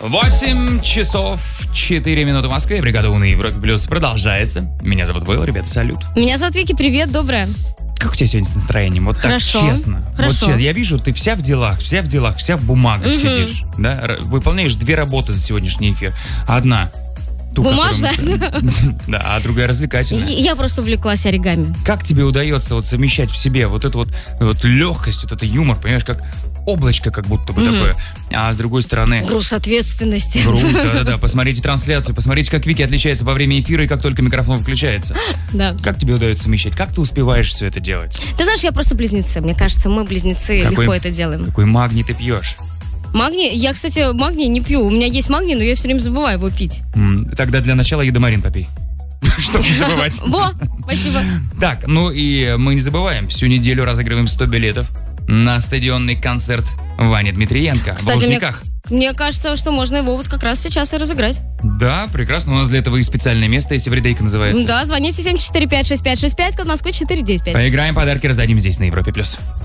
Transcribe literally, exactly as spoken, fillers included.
восемь часов четыре минуты в Москве. Бригада У на Европе Плюс продолжается. Меня зовут Вэлл, ребята, салют. Меня зовут Вики, привет, доброе. Как у тебя сегодня с настроением? Вот Хорошо. так честно. Хорошо. Вот, я вижу, ты вся в делах, вся в делах, вся в бумагах Угу. сидишь. Да? Р- Выполняешь две работы за сегодняшний эфир. Одна ту, Бумажная? которую мы- Да, а другая развлекательная. Я просто увлеклась оригами. Как тебе удается вот совмещать в себе вот эту вот, вот легкость, вот это юмор, понимаешь, как облачко как будто бы Мгм. такое, а с другой стороны... Груз ответственности. Груз, да-да-да, посмотрите трансляцию, посмотрите, как Вики отличается во время эфира и как только микрофон включается. Да. Как тебе удается совмещать? Как ты успеваешь все это делать? Ты знаешь, я просто близнецы. Мне кажется, мы близнецы, Какой- легко это делаем. Какой магний ты пьешь? Магний? Я, кстати, магний не пью. У меня есть магний, но я все время забываю его пить. М, Тогда для начала Едомарин попей. Чтобы не забывать. Во, спасибо. Так, ну и мы не забываем, всю неделю разыгрываем сто билетов на стадионный концерт Вани Дмитриенко в Кстати, мне, Лужниках. мне кажется, что можно его вот как раз сейчас и разыграть. Да, прекрасно, у нас для этого и специальное место, если Эвридейка называется. Да, звоните семь четыре пять шесть пять шесть пять, код Москвы четыре девять пять. Поиграем, подарки раздадим здесь, на Европе+. плюс.